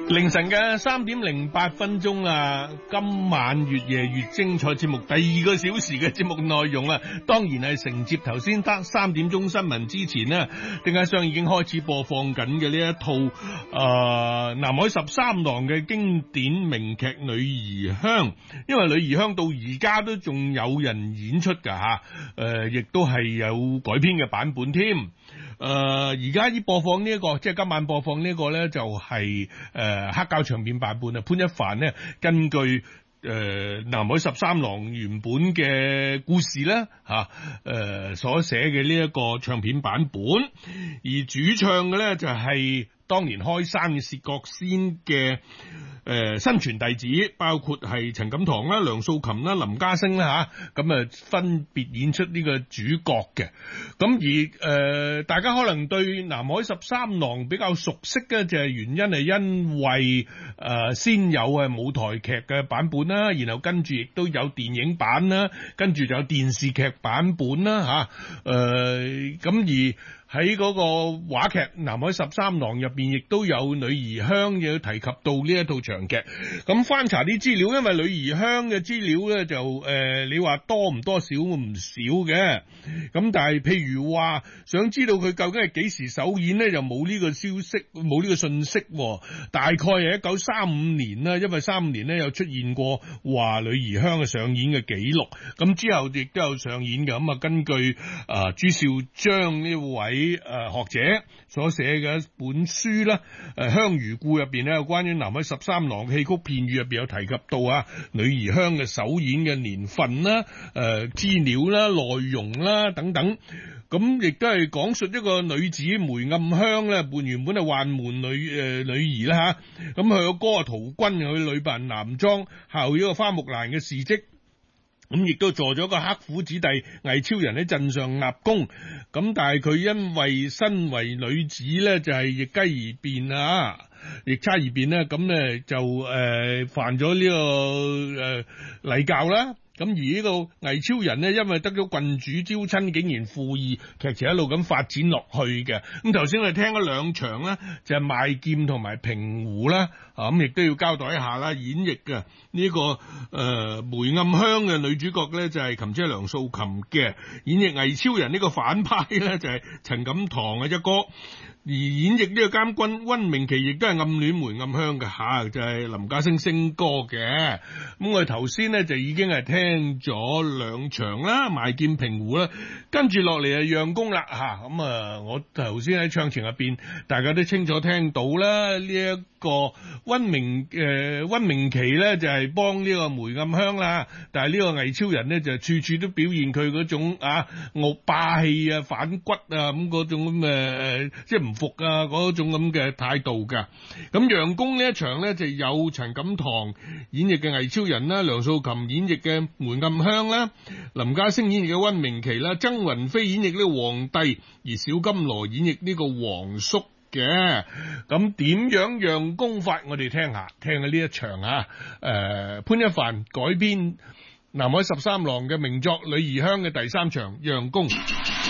凌晨嘅3:08啦，今晚越夜越精彩節目第2個小時嘅節目內容啊，當然係承接頭先得3點鐘新聞之前呢，定解上已經開始播放緊嘅呢一套南海13郎嘅經典名劇《女兒香》，因為《女兒香》到而家都仲有人演出噶吓，亦都係有改編嘅版本添。而家播放呢一個，即係今晚播放呢個咧，就係黑膠唱片版本啊。潘一帆咧根據南海13郎原本嘅故事咧所寫嘅呢一個唱片版本，而主唱嘅咧就係當年開山嘅薛覺先嘅新傳弟子，包括係陳錦棠啦、梁素琴啦、林家聲啦吓，咁分別演出呢個主角嘅。咁而大家可能對南海13郎比較熟悉嘅就係原因係因為先有舞台劇嘅版本啦，然後跟住亦都有電影版啦，跟住就有電視劇版本啦吓，咁而喺嗰個話劇《南海13郎》入邊，亦都有《女兒香》有提及到呢一套長劇。咁翻查啲資料，因為《女兒香》嘅資料咧就你話多唔多少唔少嘅。咁但係譬如話想知道佢究竟係幾時首演咧，就冇呢個消息，冇呢個信息。大概係1935年啦，因為35年咧有出現過話《女兒香》嘅上演嘅記錄。咁之後亦都有上演嘅。咁根據朱兆章呢位學者所寫嘅一本書啦，《香如故》入邊咧有關於南海13郎戲曲片語入邊有提及到女兒香嘅首演嘅年份啦、資料啦、內容啦等等。咁亦都係講述一個女子梅暗香咧，原本係宦門女兒啦吓，咁佢個哥陶君佢女扮男裝效呢個花木蘭嘅事蹟。咁亦都助咗個黑虎子弟魏超人喺鎮上立功，咁但係佢因為身為女子咧，就係逆雞而變啊，逆差而變咧，咁咧就犯咗呢個禮教啦。咁而呢個魏超人呢，因為得咗郡主招親，竟然附議，劇情一路咁發展落去嘅。咁頭先我哋聽咗2場啦，就係賣劍同埋平湖啦，咁亦都要交代一下啦。演繹嘅呢個梅暗香嘅女主角咧，就係琴姐梁素琴嘅，演繹魏超人呢個反派咧，就係陳錦棠嘅一哥。而演繹呢個監軍溫明琪亦都係暗戀梅暗香嘅吓，就係林家聲聲哥嘅。咁我哋頭先咧就已經係聽咗2場啦，賣劍平湖啦，跟住落嚟係讓功啦吓。咁我頭先喺唱前入邊，大家都清楚聽到啦，呢一個溫明琪咧就係幫呢個梅暗香啦，但係呢個魏超人咧就處處都表現佢嗰種傲霸氣啊、反骨啊咁嗰種咁即係唔服啊嗰種咁嘅態度噶。咁讓功呢一場咧就有陳錦棠演繹嘅魏超人啦，梁素琴演繹嘅梅暗香啦，林家聲演繹嘅溫明琪啦，曾雲飛演繹呢個皇帝，而小金羅演繹呢個皇叔嘅。咁點樣讓功法？我哋聽下呢一場潘一帆改編南海13郎嘅名作《女兒香》嘅第3場讓功。